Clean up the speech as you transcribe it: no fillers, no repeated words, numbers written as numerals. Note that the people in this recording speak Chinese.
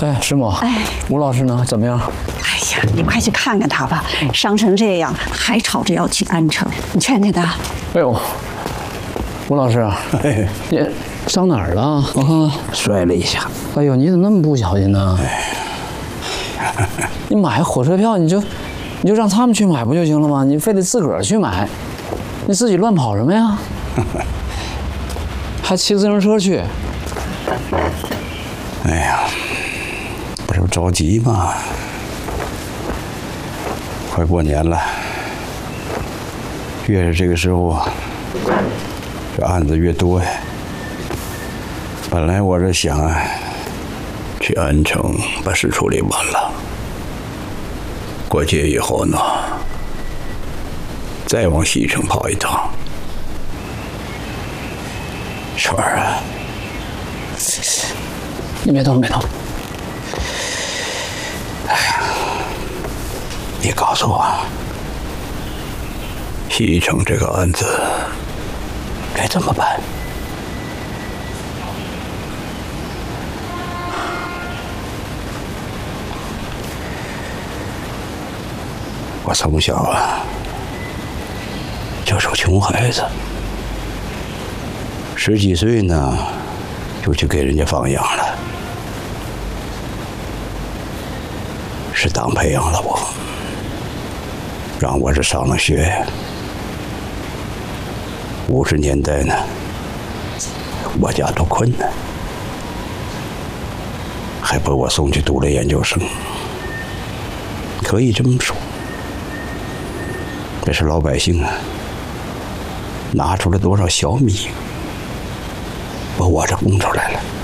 哎，师母，吴老师呢？怎么样？ 哎呀，你快去看看他吧，伤成这样还吵着要去安城，你劝劝他。 哎呦，吴老师，你伤哪儿了？我看看， 摔了一下。 哎呦，你怎么那么不小心呢？你买火车票，你就让他们去买不就行了吗？你非得自个儿去买，你自己乱跑什么呀？还骑自行车去？ 哎呀，不是着急吗？快过年了，越是这个时候，这案子越多呀。本来我这想啊，去安城把事处理完了，过节以后呢，再往西城跑一趟。水儿啊， 你别动，别动。 哎呀，你告诉我，西城这个案子该怎么办？我从小啊就是个穷孩子，10几岁呢就去给人家放养了，是党培养了我，让我这上了学。50年代呢，我家多困难，还把我送去读了研究生。可以这么说，这是老百姓啊拿出了多少小米，把我这供出来了。